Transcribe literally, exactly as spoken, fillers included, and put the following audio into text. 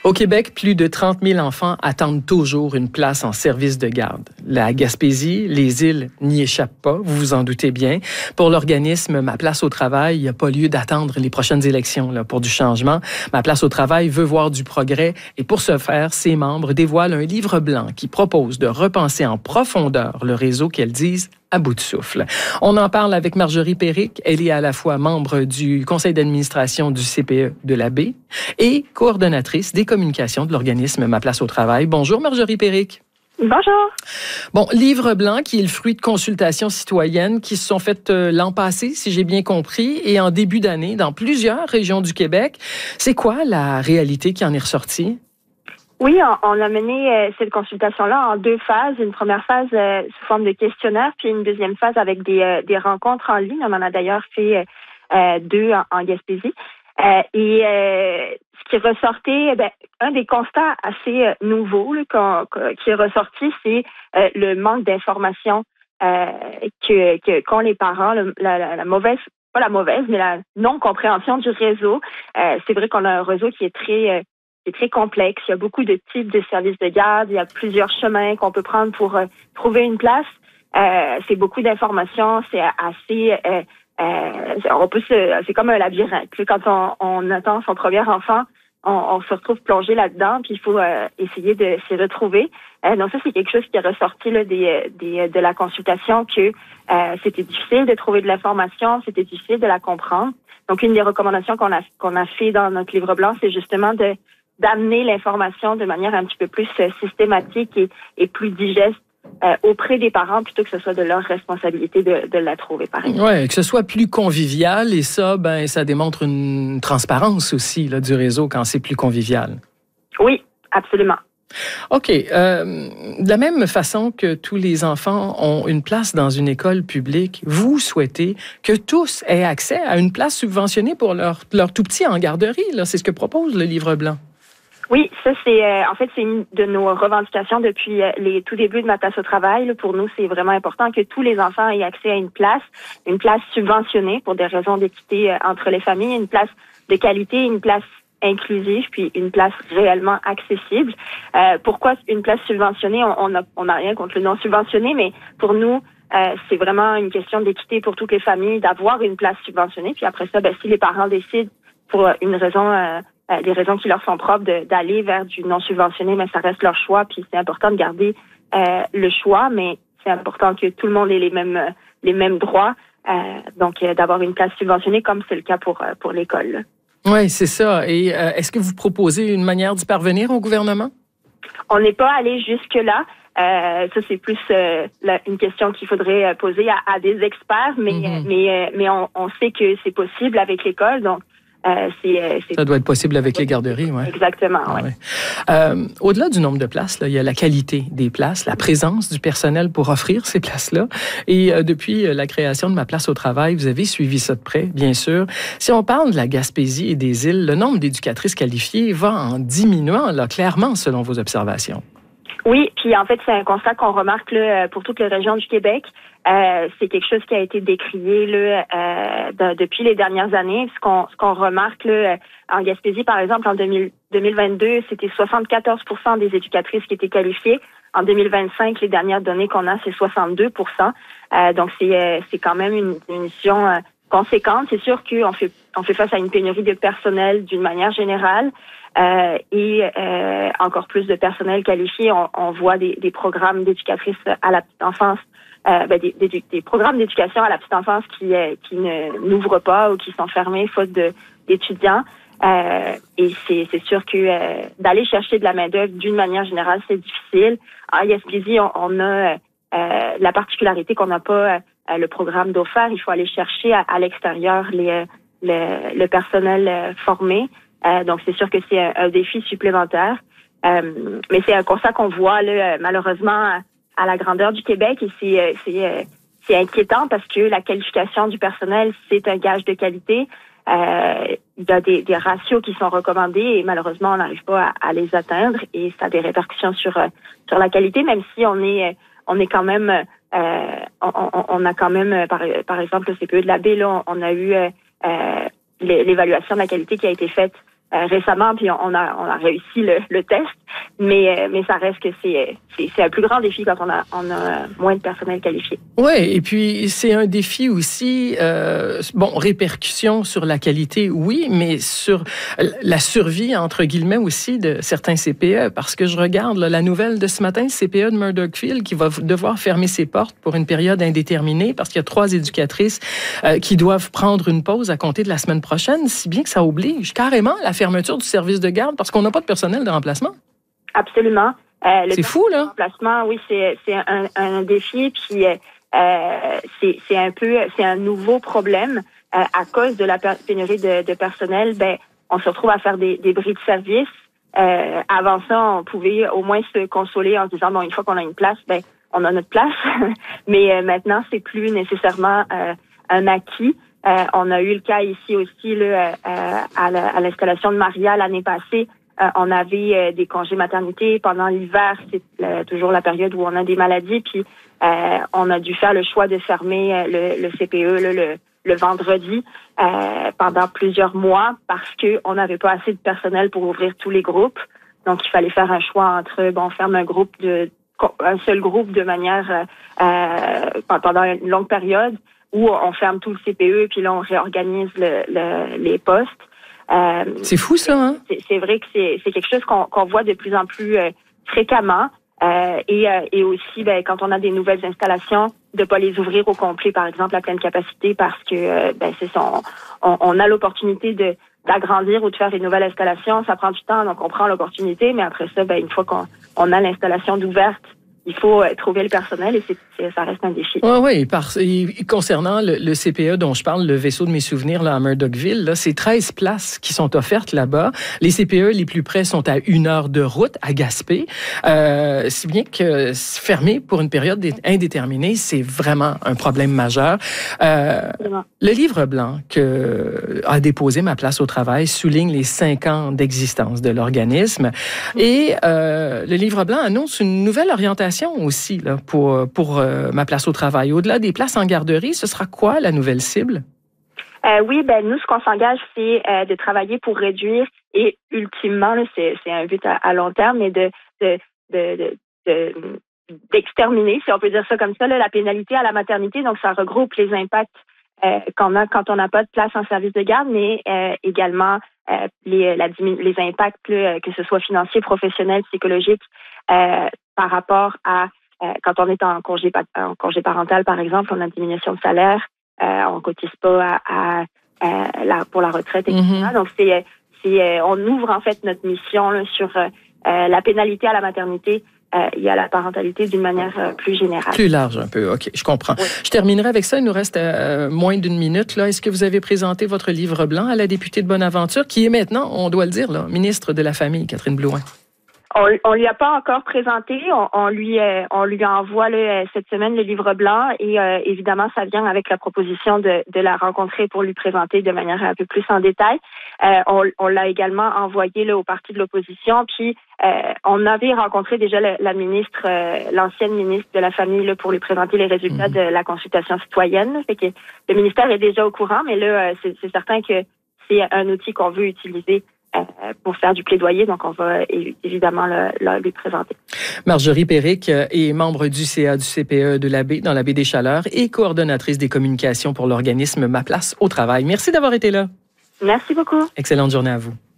Au Québec, plus de trente mille enfants attendent toujours une place en service de garde. La Gaspésie, les îles n'y échappent pas, vous vous en doutez bien. Pour l'organisme Ma Place au Travail, il n'y a pas lieu d'attendre les prochaines élections là, pour du changement. Ma Place au Travail veut voir du progrès et pour ce faire, ses membres dévoilent un livre blanc qui propose de repenser en profondeur le réseau qu'elles disent à bout de souffle. On en parle avec Marjorie Péric. Elle est à la fois membre du conseil d'administration du C P E de la Baie et coordonnatrice des communications de l'organisme Ma Place au Travail. Bonjour Marjorie Péric. Bonjour. Bon, livre blanc qui est le fruit de consultations citoyennes qui se sont faites euh, l'an passé, si j'ai bien compris, et en début d'année dans plusieurs régions du Québec. C'est quoi la réalité qui en est ressortie? Oui, on, on a mené euh, cette consultation-là en deux phases. Une première phase euh, sous forme de questionnaire, puis une deuxième phase avec des, euh, des rencontres en ligne. On en a d'ailleurs fait euh, deux en, en Gaspésie. Euh, et euh, ce qui est ressorti, eh bien, un des constats assez euh, nouveaux là, qu'on, qu'on, qui est ressorti, c'est euh, le manque d'informations euh, que, que qu'ont les parents, le, la, la, la mauvaise, pas la mauvaise, mais la non-compréhension du réseau. Euh, c'est vrai qu'on a un réseau qui est très euh, C'est très complexe. Il y a beaucoup de types de services de garde. Il y a plusieurs chemins qu'on peut prendre pour euh, trouver une place. Euh, c'est beaucoup d'informations. C'est assez... Euh, euh, on peut se, c'est comme un labyrinthe. Quand on, on attend son premier enfant, on, on se retrouve plongé là-dedans, puis il faut euh, essayer de s'y retrouver. Euh, donc ça, c'est quelque chose qui est ressorti là, des, des, de la consultation, que euh, c'était difficile de trouver de l'information, c'était difficile de la comprendre. Donc, une des recommandations qu'on a, qu'on a fait dans notre livre blanc, c'est justement de d'amener l'information de manière un petit peu plus euh, systématique et, et plus digeste euh, auprès des parents, plutôt que ce soit de leur responsabilité de, de la trouver, par exemple. Oui, que ce soit plus convivial, et ça, ben, ça démontre une transparence aussi là, du réseau quand c'est plus convivial. Oui, absolument. OK. Euh, de la même façon que tous les enfants ont une place dans une école publique, vous souhaitez que tous aient accès à une place subventionnée pour leur, leur tout petit en garderie. Là. C'est ce que propose le livre blanc. Oui, ça c'est euh, en fait c'est une de nos revendications depuis euh, les tout débuts de Ma Place au Travail. Là, pour nous, c'est vraiment important que tous les enfants aient accès à une place, une place subventionnée pour des raisons d'équité euh, entre les familles, une place de qualité, une place inclusive, puis une place réellement accessible. Euh, pourquoi une place subventionnée? On n'a on a rien contre le non subventionné, mais pour nous, euh, c'est vraiment une question d'équité pour toutes les familles d'avoir une place subventionnée. Puis après ça, ben, si les parents décident pour une raison euh, des raisons qui leur sont propres de, d'aller vers du non subventionné, mais ça reste leur choix, puis c'est important de garder euh, le choix, mais c'est important que tout le monde ait les mêmes les mêmes droits, euh, donc euh, d'avoir une place subventionnée comme c'est le cas pour euh, pour l'école. Oui, c'est ça. Et euh, est-ce que vous proposez une manière d'y parvenir au gouvernement? On n'est pas allé jusque-là. Euh, ça, c'est plus euh, la, une question qu'il faudrait poser à, à des experts, mais mm-hmm. mais euh, mais on, on sait que c'est possible avec l'école, donc Euh, c'est, c'est... Ça doit être possible avec les garderies, oui. Exactement, oui. Ah, ouais. euh, au-delà du nombre de places, là, il y a la qualité des places, la présence du personnel pour offrir ces places-là. Et euh, depuis la création de Ma Place au Travail, vous avez suivi ça de près, bien sûr. Si on parle de la Gaspésie et des îles, le nombre d'éducatrices qualifiées va en diminuant, là, clairement, selon vos observations. Oui, puis en fait, c'est un constat qu'on remarque là, pour toutes les régions du Québec. Euh, c'est quelque chose qui a été décrié là, euh, de, depuis les dernières années. Ce qu'on, ce qu'on remarque là, en Gaspésie, par exemple, en deux mille vingt-deux, c'était soixante-quatorze pour cent des éducatrices qui étaient qualifiées. En deux mille vingt-cinq, les dernières données qu'on a, c'est soixante-deux pour cent. Euh, donc, c'est, euh, c'est quand même une diminution euh, conséquente. C'est sûr qu'on fait, on fait face à une pénurie de personnel d'une manière générale. Euh, et euh, encore plus de personnel qualifié. On, on voit des, des programmes d'éducatrices à la petite enfance, euh, ben des, des, des programmes d'éducation à la petite enfance qui, euh, qui ne n'ouvrent pas ou qui sont fermés faute de, d'étudiants. Euh, et c'est, c'est sûr que euh, d'aller chercher de la main-d'œuvre d'une manière générale, c'est difficile. En Gaspésie, on, on a euh, la particularité qu'on n'a pas euh, le programme d'offert. Il faut aller chercher à, à l'extérieur les, le, le personnel euh, formé. Euh, donc, c'est sûr que c'est un, un défi supplémentaire. Euh, mais c'est un constat qu'on voit, là, malheureusement, à la grandeur du Québec. Et c'est, c'est, c'est inquiétant parce que la qualification du personnel, c'est un gage de qualité. Euh, il y a des, des ratios qui sont recommandés et malheureusement, on n'arrive pas à, à les atteindre. Et ça a des répercussions sur, sur la qualité, même si on est, on est quand même, euh, on, on, on a quand même, par, par exemple, le C P E de la Baie, là, on, on a eu euh, l'évaluation de la qualité qui a été faite euh, récemment, puis on a, on a réussi le, le test, mais, euh, mais ça reste que c'est, c'est, c'est un plus grand défi quand on a, on a moins de personnel qualifié. Oui, et puis c'est un défi aussi, euh, bon, répercussions sur la qualité, oui, mais sur la survie, entre guillemets, aussi de certains C P E, parce que je regarde là, la nouvelle de ce matin, C P E de Murdochville, qui va devoir fermer ses portes pour une période indéterminée, parce qu'il y a trois éducatrices euh, qui doivent prendre une pause à compter de la semaine prochaine, si bien que ça oblige carrément la fermeture du service de garde, parce qu'on n'a pas de personnel de remplacement. Absolument. Euh, c'est fou, là. Le remplacement, oui, c'est, c'est un, un défi, puis euh, c'est, c'est un peu, c'est un nouveau problème. Euh, à cause de la pénurie de, de personnel, ben, on se retrouve à faire des, des bris de service. Euh, avant ça, on pouvait au moins se consoler en se disant, bon, une fois qu'on a une place, ben, on a notre place. Mais euh, maintenant, c'est plus nécessairement euh, un acquis. Euh, on a eu le cas ici aussi là, euh, à, la, à l'installation de Maria l'année passée. Euh, on avait euh, des congés maternité pendant l'hiver, c'est euh, toujours la période où on a des maladies, puis euh, on a dû faire le choix de fermer euh, le, le C P E là, le, le vendredi euh, pendant plusieurs mois parce que on n'avait pas assez de personnel pour ouvrir tous les groupes. Donc il fallait faire un choix entre bon, on ferme un groupe de un seul groupe de manière euh, pendant une longue période, ou on ferme tout le C P E puis là on réorganise le, le, les postes. Euh, c'est fou, ça, hein? C'est, c'est vrai que c'est, c'est quelque chose qu'on, qu'on voit de plus en plus euh, fréquemment. Euh, et, euh, et aussi, ben, quand on a des nouvelles installations, de pas les ouvrir au complet, par exemple, à pleine capacité, parce que euh, ben, c'est son, on, on a l'opportunité de d'agrandir ou de faire des nouvelles installations. Ça prend du temps, donc on prend l'opportunité, mais après ça, ben, une fois qu'on on a l'installation d'ouverte, il faut euh, trouver le personnel et c'est, c'est, ça reste un défi. Oui, oui. Par, et concernant le, le C P E dont je parle, le vaisseau de mes souvenirs là, à Murdochville, là, c'est treize places qui sont offertes là-bas. Les C P E les plus près sont à une heure de route à Gaspé. Euh, si bien que fermer pour une période indéterminée, c'est vraiment un problème majeur. Euh, le livre blanc que a déposé Ma place au travail souligne les cinq ans d'existence de l'organisme. Et euh, le livre blanc annonce une nouvelle orientation aussi là, pour, pour euh, Ma place au travail. Au-delà des places en garderie, ce sera quoi la nouvelle cible? Euh, oui, ben nous, ce qu'on s'engage, c'est euh, de travailler pour réduire et ultimement, là, c'est, c'est un but à, à long terme, mais de, de, de, de, de d'exterminer, si on peut dire ça comme ça, là, la pénalité à la maternité. Donc, ça regroupe les impacts euh, qu'on a quand on n'a pas de place en service de garde, mais euh, également euh, les, la, les impacts, là, que ce soit financiers, professionnels, psychologiques, euh, par rapport à euh, quand on est en congé, en congé parental, par exemple, on a une diminution de salaire, euh, on cotise pas à, à, à la, pour la retraite, et cetera. Mm-hmm. Donc, c'est, c'est, on ouvre en fait notre mission là, sur euh, la pénalité à la maternité. Euh, il y a la parentalité d'une manière euh, plus générale. Plus large un peu, OK, je comprends. Oui. Je terminerai avec ça, il nous reste euh, moins d'une minute. Là. Est-ce que vous avez présenté votre livre blanc à la députée de Bonaventure, qui est maintenant, on doit le dire, là, ministre de la Famille, Catherine Blouin? On, on lui a pas encore présenté. On, on lui, euh, on lui envoie là, cette semaine le livre blanc et euh, évidemment, ça vient avec la proposition de, de la rencontrer pour lui présenter de manière un peu plus en détail. Euh, on, on l'a également envoyé là, au parti de l'opposition. Puis, euh, on avait rencontré déjà la, la ministre, euh, l'ancienne ministre de la Famille, là, pour lui présenter les résultats mmh. de la consultation citoyenne. Fait que le ministère est déjà au courant, mais là, c'est, c'est certain que c'est un outil qu'on veut utiliser pour faire du plaidoyer, donc on va évidemment le, le, lui présenter. Marjorie Péric est membre du C A du C P E de la Baie, dans la Baie des Chaleurs, et coordonnatrice des communications pour l'organisme Ma place au travail. Merci d'avoir été là. Merci beaucoup. Excellente journée à vous.